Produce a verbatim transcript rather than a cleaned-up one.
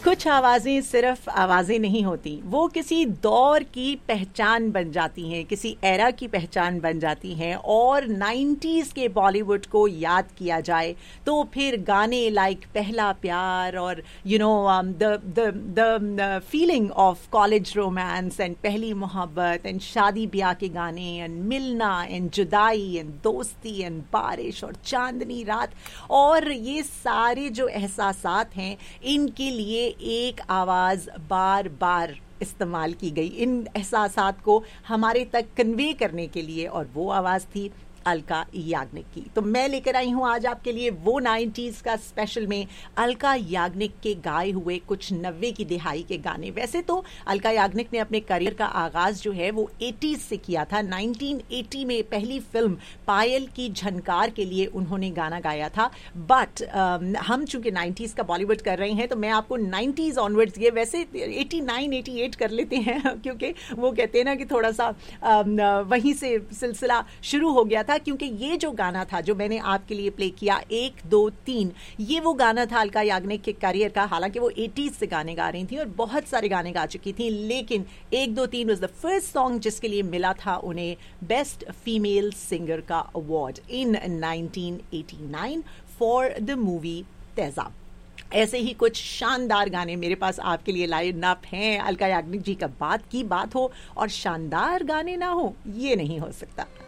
कुछ आवाज़ें सिर्फ आवाज़ें नहीं होती, वो किसी दौर की पहचान बन जाती हैं, किसी एरा की पहचान बन जाती हैं। और नाइन्टीज़ के बॉलीवुड को याद किया जाए तो फिर गाने लाइक पहला प्यार और you know the the the feeling of college romance and पहली मोहब्बत एंड शादी ब्याह के गाने एंड मिलना एंड जुदाई एंड दोस्ती एंड बारिश और चांदनी रात, और ये सारे जो एहसासात हैं इनके लिए एक आवाज़ बार बार इस्तेमाल की गई इन एहसासात को हमारे तक कन्वे करने के लिए, और वो आवाज़ थी अलका याग्निक की। तो मैं लेकर आई हूँ आज आपके लिए वो नाइन्टीज़ का स्पेशल में अलका याग्निक के गाए हुए कुछ नब्बे की दिहाई के गाने। वैसे तो अलका याग्निक ने अपने करियर का आगाज़ जो है वो एटीज़ से किया था। नाइनटीन एटी में पहली फिल्म पायल की झनकार के लिए उन्होंने गाना गाया था। बट हम चूंकि नाइन्टीज़ का बॉलीवुड कर रहे हैं तो मैं आपको नाइन्टीज़ ऑनवर्ड्स, ये वैसे एटी नाइन एटी एट कर लेते हैं क्योंकि वो कहते हैं ना कि थोड़ा सा वहीं से सिलसिला शुरू हो गया था, क्योंकि ये जो गाना था जो मैंने आपके लिए प्ले किया एक दो तीन, ये वो गाना था अलका याग्निक के करियर का। हालांकि वो एटीज़ से गाने गा रही थी और बहुत सारे गाने गा चुकी थी, लेकिन एक दो तीन वाज द फर्स्ट सॉन्ग जिसके लिए मिला था उन्हें बेस्ट फीमेल सिंगर का award in nineteen eighty nine for the movie तेजाब। ऐसे ही कुछ शानदार गाने मेरे पास आपके लिए लाइन अप हैं। अलका याग्निक जी का बात की बात हो और शानदार गाने ना हो, ये नहीं हो सकता।